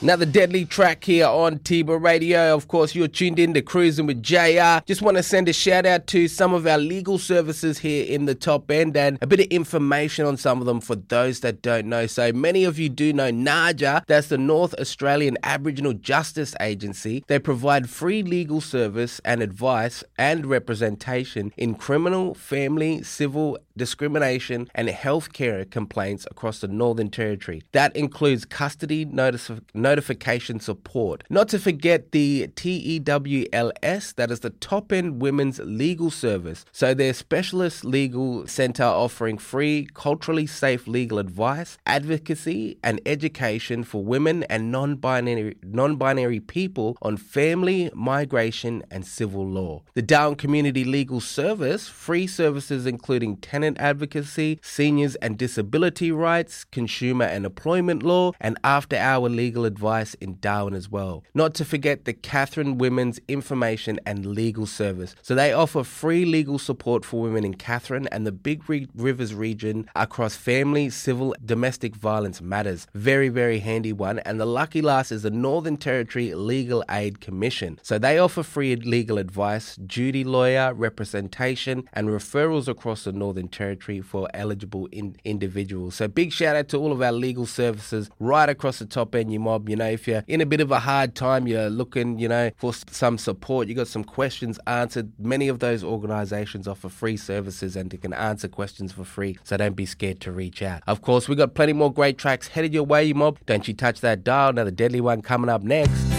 Another deadly track here on Tiba Radio. Of course, you're tuned in to Cruising with JR. Just want to send a shout out to some of our legal services here in the top end and a bit of information on some of them for those that don't know. So many of you do know NAJA, that's the North Australian Aboriginal Justice Agency. They provide free legal service and advice and representation in criminal, family, civil, discrimination and healthcare complaints across the Northern Territory. That includes custody notification support. Not to forget the TEWLS, that is the Top End Women's Legal Service. So they're specialist legal centre offering free, culturally safe legal advice, advocacy and education for women and non-binary people on family, migration and civil law. The Darwin Community Legal Service, free services including tenant advocacy, seniors and disability rights, consumer and employment law, and after-hour legal advice in Darwin as well. Not to forget the Katherine Women's Information and Legal Service. So they offer free legal support for women in Katherine and the Big Rivers region across family, civil, domestic violence matters. Very, very handy one. And the lucky last is the Northern Territory Legal Aid Commission. So they offer free legal advice, duty lawyer, representation, and referrals across the Northern Territory for eligible individuals. So big shout out to all of our legal services right across the top end, you mob. You know, if you're in a bit of a hard time, you're looking, for some support, you got some questions answered, many of those organisations offer free services and they can answer questions for free. So don't be scared to reach out. Of course, we got plenty more great tracks headed your way, you mob. Don't you touch that dial. Another deadly one coming up next.